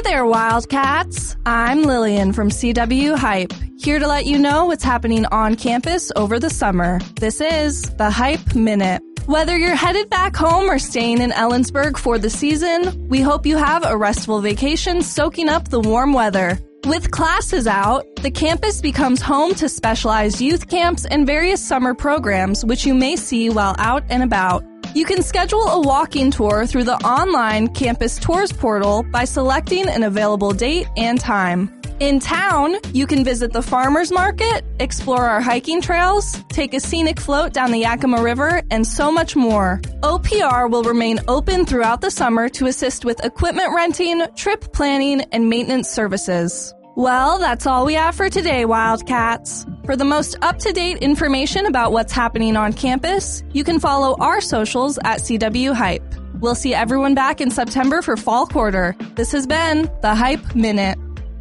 there, Wildcats! I'm Lillian from CW Hype, here to let you know what's happening on campus over the summer. This is the Hype Minute. Whether you're headed back home or staying in Ellensburg for the season, we hope you have a restful vacation soaking up the warm weather. With classes out, the campus becomes home to specialized youth camps and various summer programs, which you may see while out and about. You can schedule a walking tour through the online Campus Tours portal by selecting an available date and time. In town, you can visit the farmers market, explore our hiking trails, take a scenic float down the Yakima River, and so much more. OPR will remain open throughout the summer to assist with equipment renting, trip planning, and maintenance services. Well, that's all we have for today, Wildcats. For the most up-to-date information about what's happening on campus, you can follow our socials at CW Hype. We'll see everyone back in September for fall quarter. This has been the Hype Minute.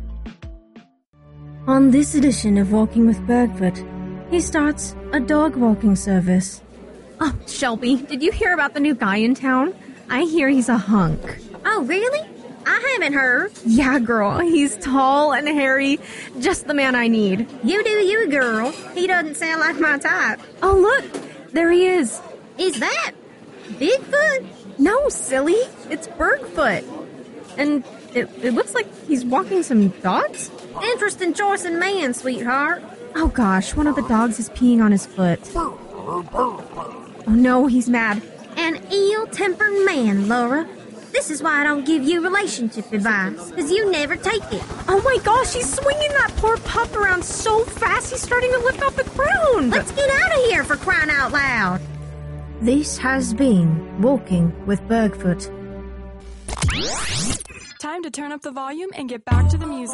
On this edition of Walking with Bergfoot, he starts a dog walking service. Oh, Shelby, did you hear about the new guy in town? I hear he's a hunk. Oh, really? I haven't heard. Yeah, girl, he's tall and hairy, just the man I need. You do you, girl. He doesn't sound like my type. Oh, look, there he is. Is that Bigfoot? No, silly, it's Bergfoot. And it looks like he's walking some dogs? Interesting choice in man, sweetheart. Oh gosh, one of the dogs is peeing on his foot. Oh no, he's mad. An ill-tempered man, Laura. This is why I don't give you relationship advice, because you never take it. Oh my gosh, he's swinging that poor pup around so fast he's starting to lift off the ground. Let's get out of here, for crying out loud. This has been Walking with Bergfoot. Time to turn up the volume and get back to the music.